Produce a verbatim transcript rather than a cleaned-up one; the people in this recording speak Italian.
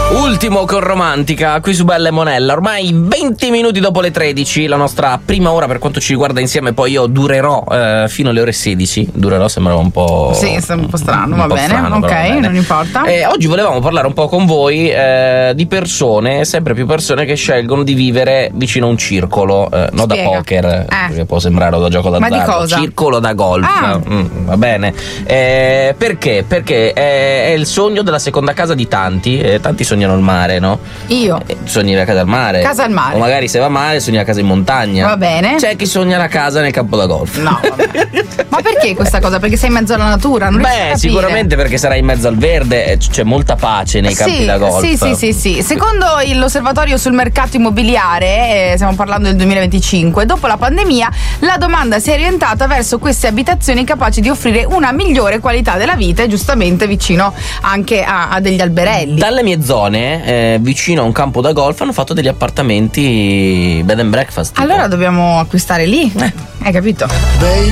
Ultimo con Romantica, qui su Bella e Monella. Ormai venti minuti dopo le tredici, la nostra prima ora per quanto ci riguarda insieme. Poi io durerò eh, fino alle ore sedici. Durerò, sembrava un po'. Sì, sembra un po' strano, un va po' bene, strano, ok, va bene. non importa. Eh, oggi volevamo parlare un po' con voi eh, di persone, sempre più persone che scelgono di vivere vicino a un circolo, eh, non da Spiega. poker, Eh. perché può sembrare o da gioco Ma di d'azzardo. cosa? Circolo da golf. Ah. Mm, va bene. Eh, perché? Perché è, è il sogno della seconda casa di tanti. Eh, tanti sognano il mare, no? Io. Eh, Sogni la casa al mare. Casa al mare. O magari se va male sogni la casa in montagna. Va bene. C'è chi sogna la casa nel campo da golf. No, vabbè. Ma perché questa cosa? Perché sei in mezzo alla natura? Non riesco a Beh, capire. sicuramente perché sarai in mezzo al verde e c- c'è molta pace nei campi Sì, da golf. sì, sì, sì, sì. Secondo l'osservatorio sul mercato immobiliare, eh, stiamo parlando del duemilaventicinque, dopo la pandemia la domanda si è orientata verso queste abitazioni capaci di offrire una migliore qualità della vita e giustamente vicino anche a, a degli alberelli. Dalle mie zone, eh, vicino a un campo da golf, hanno fatto degli appartamenti bed and breakfast. tipo. Allora dobbiamo acquistare lì, Eh. hai capito?